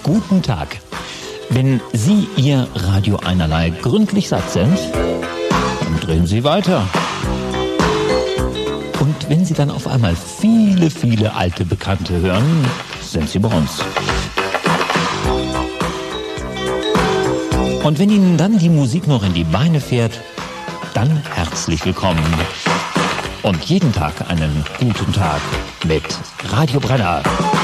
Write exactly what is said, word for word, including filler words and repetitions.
guten Tag. Wenn Sie Ihr Radio einerlei gründlich satt sind, dann drehen Sie weiter. Und wenn Sie dann auf einmal viele, viele alte Bekannte hören, sind Sie bei uns. Und wenn Ihnen dann die Musik noch in die Beine fährt, dann herzlich willkommen. Und jeden Tag einen guten Tag mit Radio Brenner.